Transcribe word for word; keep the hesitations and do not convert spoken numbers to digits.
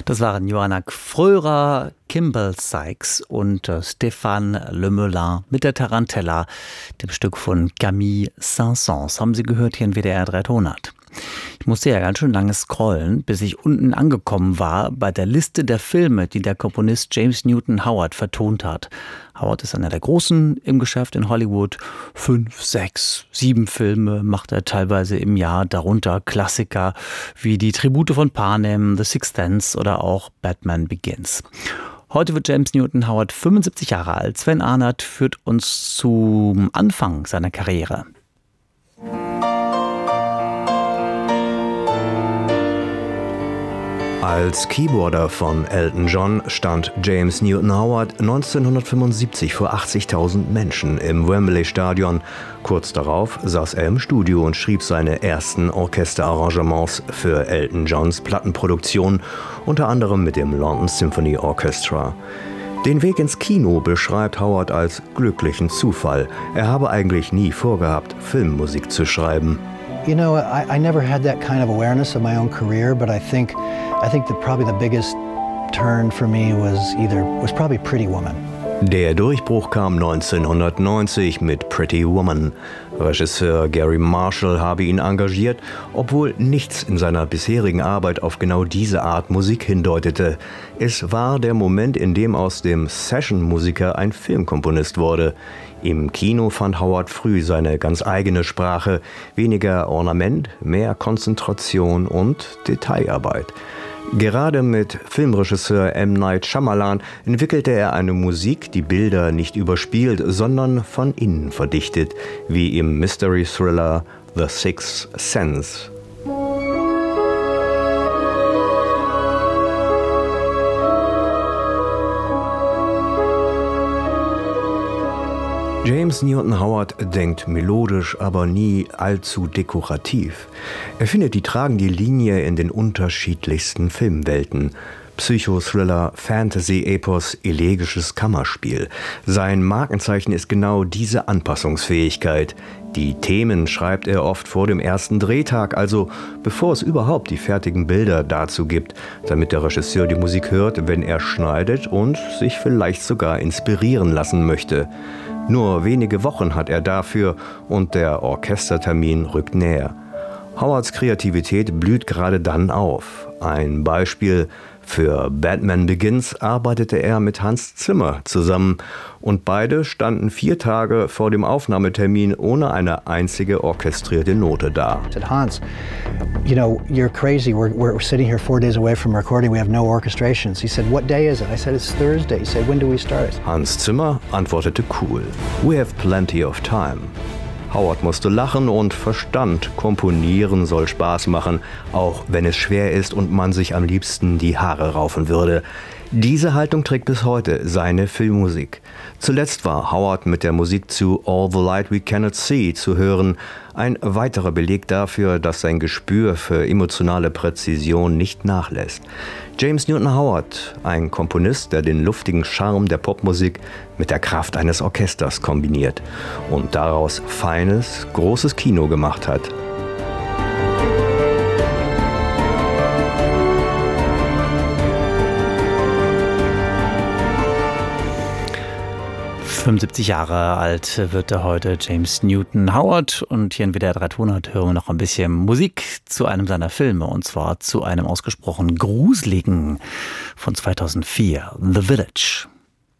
Das waren Johanna Fröhrer, Kimball Sykes und äh, Stéphane Lemelin mit der Tarantella, dem Stück von Camille Saint-Saëns. Haben Sie gehört hier in W D R dreihundert. Ich musste ja ganz schön lange scrollen, bis ich unten angekommen war bei der Liste der Filme, die der Komponist James Newton Howard vertont hat. Howard ist einer der Großen im Geschäft in Hollywood. Fünf, sechs, sieben Filme macht er teilweise im Jahr, darunter Klassiker wie die Tribute von Panem, The Sixth Sense oder auch Batman Begins. Heute wird James Newton Howard fünfundsiebzig Jahre alt. Sven Arnert führt uns zum Anfang seiner Karriere. Als Keyboarder von Elton John stand James Newton Howard neunzehnhundertfünfundsiebzig vor achtzigtausend Menschen im Wembley-Stadion. Kurz darauf saß er im Studio und schrieb seine ersten Orchesterarrangements für Elton Johns Plattenproduktion, unter anderem mit dem London Symphony Orchestra. Den Weg ins Kino beschreibt Howard als glücklichen Zufall. Er habe eigentlich nie vorgehabt, Filmmusik zu schreiben. You know, I, I never had that kind of awareness of my own career, but I think, I think that probably the biggest turn for me was either was probably Pretty Woman. Der Durchbruch kam neunzehnhundertneunzig mit Pretty Woman. Regisseur Gary Marshall habe ihn engagiert, obwohl nichts in seiner bisherigen Arbeit auf genau diese Art Musik hindeutete. Es war der Moment, in dem aus dem Session-Musiker ein Filmkomponist wurde. Im Kino fand Howard früh seine ganz eigene Sprache, weniger Ornament, mehr Konzentration und Detailarbeit. Gerade mit Filmregisseur M. Night Shyamalan entwickelte er eine Musik, die Bilder nicht überspielt, sondern von innen verdichtet, wie im Mystery-Thriller The Sixth Sense. James Newton Howard denkt melodisch, aber nie allzu dekorativ. Er findet die tragende Linie in den unterschiedlichsten Filmwelten. Psychothriller, Fantasy-Epos, elegisches Kammerspiel. Sein Markenzeichen ist genau diese Anpassungsfähigkeit. Die Themen schreibt er oft vor dem ersten Drehtag, also bevor es überhaupt die fertigen Bilder dazu gibt, damit der Regisseur die Musik hört, wenn er schneidet und sich vielleicht sogar inspirieren lassen möchte. Nur wenige Wochen hat er dafür und der Orchestertermin rückt näher. Howards Kreativität blüht gerade dann auf. Ein Beispiel: Für Batman Begins arbeitete er mit Hans Zimmer zusammen und beide standen vier Tage vor dem Aufnahmetermin ohne eine einzige orchestrierte Note da. I said, Hans, you know, you're crazy. We're, we're sitting here four days away from recording. We have no orchestrations. He said, what day is it? I said, it's Thursday. He said, when do we start? Hans Zimmer antwortete cool: We have plenty of time. Howard musste lachen und verstand, Komponieren soll Spaß machen, auch wenn es schwer ist und man sich am liebsten die Haare raufen würde. Diese Haltung trägt bis heute seine Filmmusik. Zuletzt war Howard mit der Musik zu All the Light We Cannot See zu hören. Ein weiterer Beleg dafür, dass sein Gespür für emotionale Präzision nicht nachlässt. James Newton Howard, ein Komponist, der den luftigen Charme der Popmusik mit der Kraft eines Orchesters kombiniert und daraus feines, großes Kino gemacht hat. fünfundsiebzig Jahre alt wird er heute, James Newton Howard. Und hier in W D R dreihundert hören wir noch ein bisschen Musik zu einem seiner Filme. Und zwar zu einem ausgesprochen gruseligen von zweitausendvier, The Village.